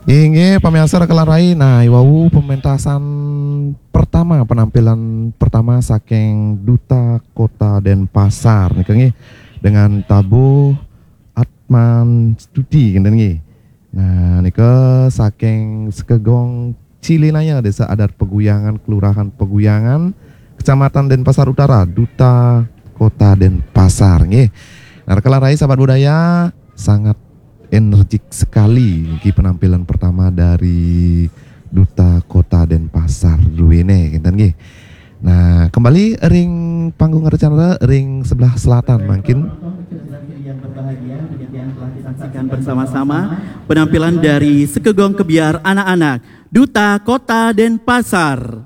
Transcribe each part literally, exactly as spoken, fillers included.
Inge pemirsa kelarai, nah iwau pementasan pertama penampilan pertama saking Duta Kota Denpasar nih kengi dengan tabu Atman Studi gini ngi. Nah nika saking sekegong Cilinaya Desa Adat Peguyangan Kelurahan Peguyangan Kecamatan Denpasar Utara Duta Kota Denpasar nggih. Nah kelarai sahabat budaya sangat energik sekali di penampilan pertama dari Duta Kota Denpasar Duwene gitu nggih. Nah, kembali ring panggung rencana ring sebelah selatan mungkin yang berbahagia telah disaksikan bersama-sama penampilan dari sekegong kebiar anak-anak Duta Kota Denpasar.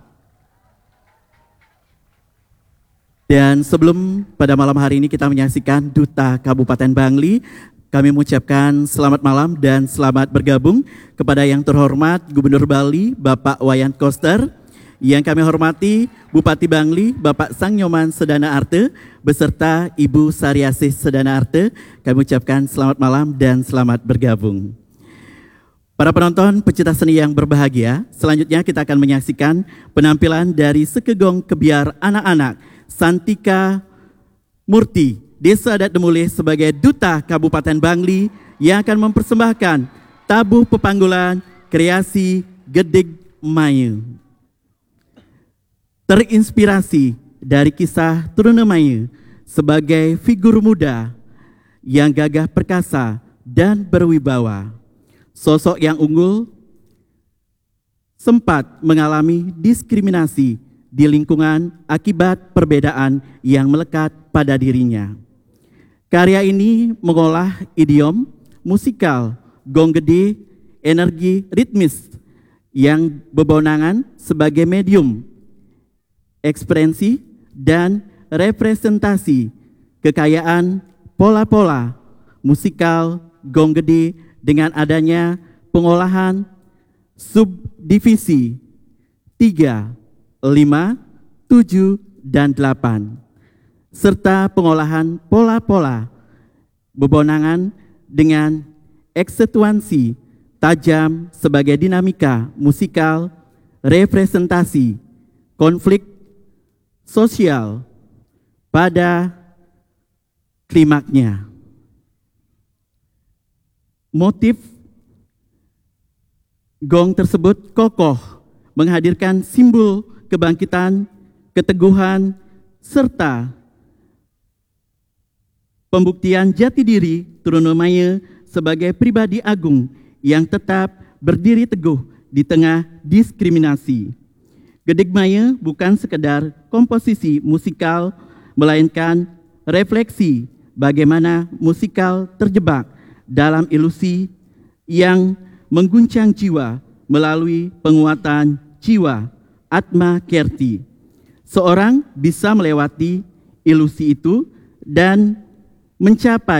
Dan sebelum pada malam hari ini kita menyaksikan Duta Kabupaten Bangli, kami mengucapkan selamat malam dan selamat bergabung kepada yang terhormat Gubernur Bali, Bapak Wayan Koster, yang kami hormati Bupati Bangli, Bapak Sang Nyoman Sedana Arte, beserta Ibu Sariasih Sedana Arte. Kami ucapkan selamat malam dan selamat bergabung. Para penonton pecinta seni yang berbahagia, selanjutnya kita akan menyaksikan penampilan dari sekegong kebiar anak-anak Santika Murti, Desa Adat Demulih sebagai Duta Kabupaten Bangli yang akan mempersembahkan tabuh pepanggulan kreasi Gedig Mayu. Terinspirasi dari kisah Turuna Mayu sebagai figur muda yang gagah perkasa dan berwibawa. Sosok yang unggul sempat mengalami diskriminasi di lingkungan akibat perbedaan yang melekat pada dirinya. Karya ini mengolah idiom, musikal, gong gede, energi ritmis yang bebonangan sebagai medium, ekspresi dan representasi kekayaan pola-pola musikal gong gede dengan adanya pengolahan subdivisi tiga, lima, tujuh, dan delapan. Serta pengolahan pola-pola bebonangan dengan eksetuansi tajam sebagai dinamika musikal, representasi, konflik sosial pada klimaknya. Motif gong tersebut kokoh menghadirkan simbol kebangkitan, keteguhan, serta pembuktian jati diri Turuna Mayu sebagai pribadi agung yang tetap berdiri teguh di tengah diskriminasi. Gedig Mayu bukan sekedar komposisi musikal, melainkan refleksi bagaimana musikal terjebak dalam ilusi yang mengguncang jiwa melalui penguatan jiwa Atma Kerti. Seorang bisa melewati ilusi itu dan mencapai